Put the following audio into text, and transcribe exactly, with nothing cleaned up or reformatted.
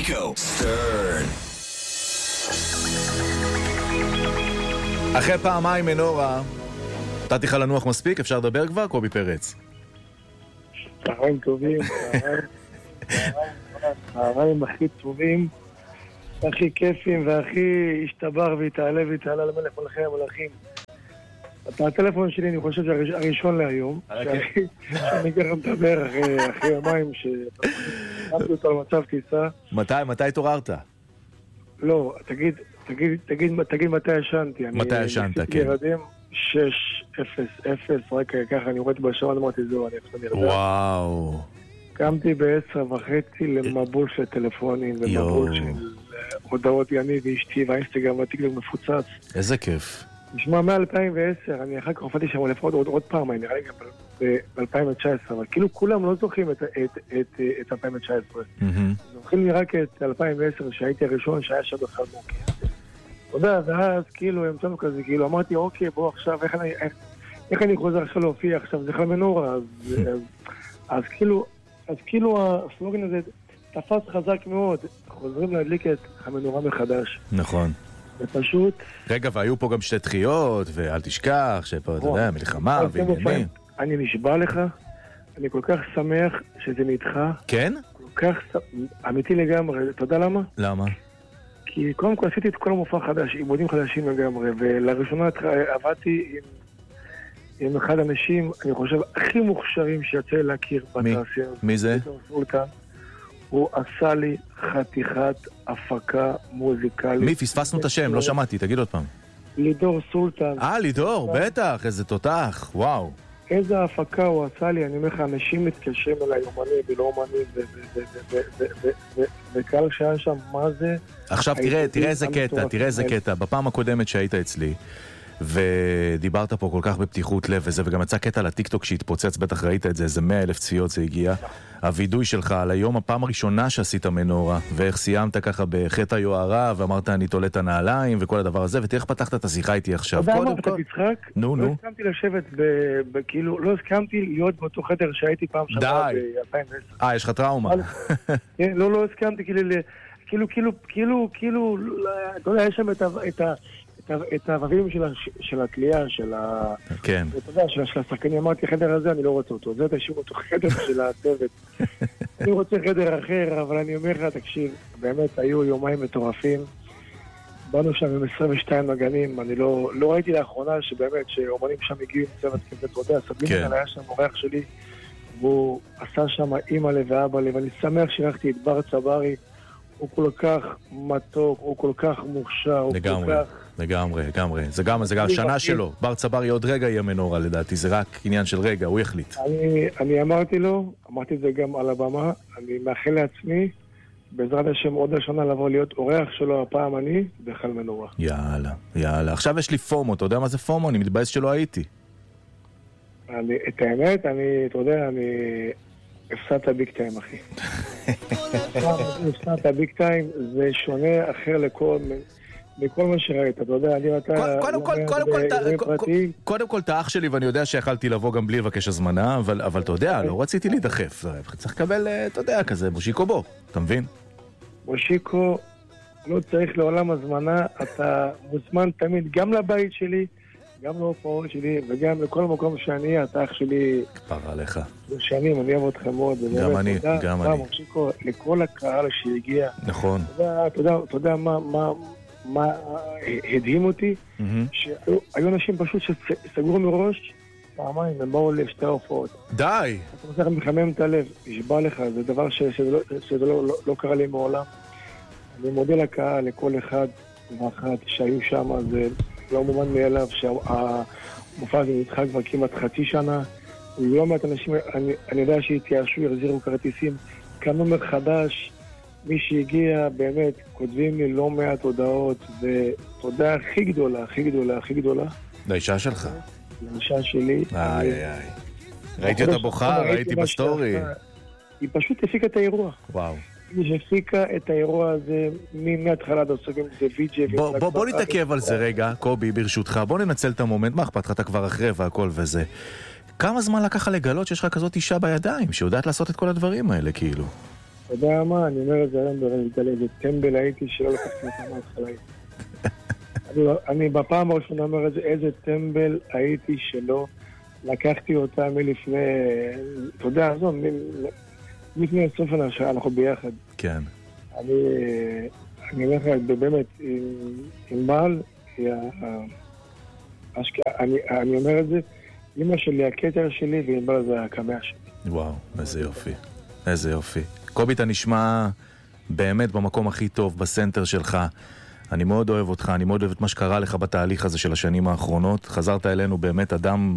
Chico Stern. אחרי פעמיים מנורה, נתתי לך לנוח מספיק, אפשר לדבר כבר? קובי פרץ. צהריים טובים, צהריים הכי טובים, הכי כיפים והכי ישתבר ויתעלה ויתעלה למלך מלכי המלכים. הטלפון שלי, אני חושב שהראשון להיום, שאני ככה מדבר אחרי יומיים שתמתי אותו על מצב טיסה. מתי? מתי התעוררת? לא, תגיד, תגיד, תגיד, תגיד מתי ישנתי. מתי ישנת, כן. ניסיתי ילדים שש אפס אפס, רק ככה אני רואה בשעון, אמרתי זהו, אני אפשר נרדם. וואו. קמתי בעשר וחצי למבול של טלפונים, למבול של הודעות יני ואשתי, והאינסטגרם והטיקטוק מפוצץ. איזה כיף. נשמע מ-אלפיים ועשר, אני אחר כך הופעתי שם לפחות עוד, עוד פעם, אני נראה לי גם ב-אלפיים תשע עשרה, אבל כאילו כולם לא זוכרים את, את, את, את אלפיים תשע עשרה. Mm-hmm. זוכרים לי רק את אלפיים ועשר, שהייתי הראשון שהיה שם בכלל מוקי. אתה יודע, ואז כאילו המצאנו כזה, כאילו אמרתי, אוקיי, בוא עכשיו, איך אני, איך, איך אני חוזר עכשיו להופיע עכשיו, זה חל מנורה, אז, אז, אז כאילו, אז כאילו הסלוגן הזה תפס חזק מאוד, חוזרים להדליק את המנורה מחדש. נכון. ופשוט... רגע, והיו פה גם שתי דחיות, ואל תשכח, שפה, אתה יודע, מלחמה ועניינים. אני נשבע לך, אני כל כך שמח שזה נדחה. כן? כל כך, אמיתי לגמרי, אתה יודע למה? למה? כי קודם כל עשיתי את כל המופע חדש, עיבודים חדשים לגמרי, ולראשונה עבדתי עם, עם אחד האנשים, אני חושב, הכי מוכשרים שיצא להכיר בתעשייה. מי זה? הוא עשה לי חתיכת הפקה מוזיקלית. מי? פספסנו את השם, לא שמעתי, תגיד עוד פעם. לידור סולטן. אה, לידור, בטח, איזה תותח, וואו. איזה הפקה הוא עשה לי, אני אומר לך, אנשים מתקשרים אליי, אומנים ולא אומנים, וקהל שהיה שם, מה זה? עכשיו תראה, תראה איזה קטע, תראה איזה קטע. בפעם הקודמת שהיית אצלי, ודיברת פה כל כך בפתיחות לב וזה, וגם יצא קטע לטיקטוק שהתפוצץ, בטח ראית את זה, איזה מאה אלף צפיות זה הגיע. הוידוי שלך על היום, הפעם הראשונה שעשית מנורה, ואיך סיימת ככה בחטא היוערה, ואמרת אני תולה את הנעליים וכל הדבר הזה, ותראה איך פתחת את השיחה איתי עכשיו. אתה יודע מה, אתה תצחק? נו, נו. לא הסכמתי לשבת, כאילו, לא הסכמתי להיות באותו חדר שהייתי פעם שבוע ב-אלפיים ועשר. אה, יש לך טראומה. לא, לא הסכמתי, כאילו, כאילו, כאילו, כאילו, אתה יודע, יש שם את ה... את האבבים של התלייה, של ה... כן. אתה יודע, של השחקנים, אמרתי, חדר הזה אני לא רוצה אותו, זה תשאיר אותו חדר של הצוות. אני רוצה חדר אחר, אבל אני אומר לך, תקשיב, באמת היו יומיים מטורפים, באנו שם עם עשרים ושתיים נגנים, אני לא, לא ראיתי לאחרונה שבאמת, שאומנים שם הגיעו עם צוות כזה, אתה יודע, סבלינגן היה שם אורח שלי, והוא עשה שם אימא לב ואבא לב, ואני שמח שירחתי את בר צברי, הוא כל כך מתוק, הוא כל כך מוכשר, הוא כל כך... לגמרי, לגמרי. זה גם, זה גם השנה שלו. בר צברי עוד רגע יהיה מנורה לדעתי, זה רק עניין של רגע, הוא יחליט. אני, אני אמרתי לו, אמרתי את זה גם על הבמה, אני מאחל לעצמי, בעזרת השם עוד השנה לבוא להיות אורח שלו, הפעם אני, בחל מנורה. יאללה, יאללה. עכשיו יש לי פומו, אתה יודע מה זה פומו? אני מתבאס שלא הייתי. אני, את האמת, אני, אתה יודע, אני... הפסדת ביג טיים, אחי. הפסדת ביג טיים, זה שונה אחר לכל... בכל מה שראית, אתה יודע, אני ואתה... קודם כל, אתה אח שלי, ואני יודע שיכלתי לבוא גם בלי לבקש הזמנה, אבל אתה יודע, לא רציתי להידחף. צריך לקבל, אתה יודע, כזה, מושיקו בו, אתה מבין? מושיקו, לא צריך לעולם הזמנה, אתה מוזמן תמיד גם לבית שלי, גם להופעות שלי, וגם לכל מקום שאני, אתה אח שלי... כבר עליך. שנים, אני אוהב אותך מאוד. גם אני, גם אני. מושיקו, לכל הקהל שהגיע. נכון. אתה יודע מה... מה הדהים אותי, שהיו אנשים פשוט שסגרו מראש פעמיים, הם באו לשתי הופעות. די! אתה מצליח מחמם את הלב, ישבע לך, זה דבר שזה לא קרה לי מעולם. אני מודה לקהל, לכל אחד ואחת שהיו שם, זה לא מובן מאליו שהמופע הזה נדחה כבר כמעט חצי שנה, ולא מעט אנשים, אני יודע שהתייאשו, יחזירו כרטיסים, קנו מחדש, מי שהגיע, באמת, כותבים לי לא מעט הודעות, ותודה הכי גדולה, הכי גדולה, הכי גדולה. לאישה שלך. לאישה שלי. איי, איי, איי. ראיתי אותה בוכה, ראיתי בסטורי. היא פשוט הפיקה את האירוע. וואו. היא הפיקה את האירוע הזה מהתחלה עד הסוף, אם זה ויג'י. בוא נתעכב על זה רגע, קובי, ברשותך. בוא ננצל את המומנט, מה אכפת לך, אתה כבר אחרי והכל וזה. כמה זמן לקח לגלות שיש לך כזאת אישה בידיים, שיודעת לעשות את כל הדברים האלה, כאילו? אתה יודע מה, אני אומר את זה היום ברזגל, איזה טמבל הייתי שלא לקחתי אותה מההתחלה. אני בפעם הראשונה אומר את זה, איזה טמבל הייתי שלא לקחתי אותה מלפני, אתה יודע, עזוב, מלפני סוף השעה, אנחנו ביחד. כן. אני, אני אומר לך, באמת, עם בעל, אני אומר את זה, אמא שלי, הקטר שלי, ועם בעל זה הקמע שלי. וואו, איזה יופי, איזה יופי. קובי, אתה נשמע באמת במקום הכי טוב, בסנטר שלך. אני מאוד אוהב אותך, אני מאוד אוהב את מה שקרה לך בתהליך הזה של השנים האחרונות. חזרת אלינו באמת אדם